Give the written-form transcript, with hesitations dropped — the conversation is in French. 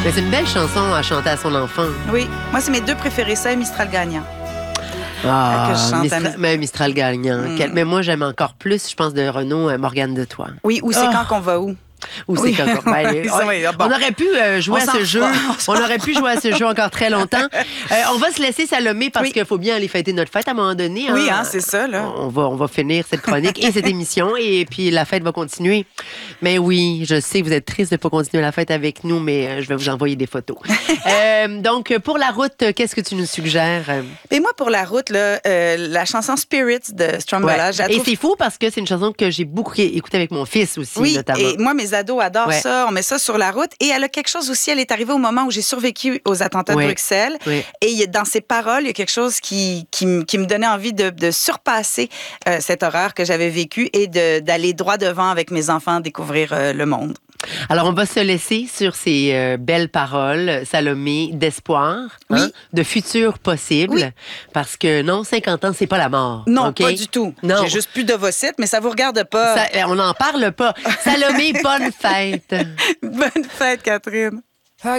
Mais c'est une belle chanson à chanter à son enfant. Oui. Moi, c'est mes deux préférés, ça et Mistral gagnant. Ah, Que je chante à mais Mistral gagnant. Mais moi, j'aime encore plus, je pense, de Renaud, Morgane de Toi. Oui, ou c'est quand qu'on va où? Ou c'est quand on aurait pu jouer à ce jeu. On aurait pu jouer à ce jeu encore très longtemps. On va se laisser Salomé parce qu'il faut bien aller fêter notre fête à un moment donné. Oui, c'est ça. Là. On va finir cette chronique et cette émission et puis la fête va continuer. Mais oui, je sais que vous êtes triste de ne pas continuer la fête avec nous, mais je vais vous envoyer des photos. Donc, pour la route, qu'est-ce que tu nous suggères? Et moi, pour la route, là, la chanson Spirits de Stromboli. Et c'est fou parce que c'est une chanson que j'ai beaucoup écoutée avec mon fils aussi, notamment. Et moi, mes ados adorent ça. On met ça sur la route. Et elle a quelque chose aussi. Elle est arrivée au moment où j'ai survécu aux attentats de Bruxelles. Oui. Et dans ses paroles, il y a quelque chose qui me donnait envie de surpasser cette horreur que j'avais vécue et d'aller droit devant avec mes enfants découvrir le monde. Alors, on va se laisser sur ces belles paroles, Salomé, d'espoir, de futur possible, parce que non, 50 ans, c'est pas la mort. Non, pas du tout. Non. J'ai juste plus d'ovocytes, mais ça vous regarde pas. On n'en parle pas. Salomé, bonne fête. Bonne fête, Catherine.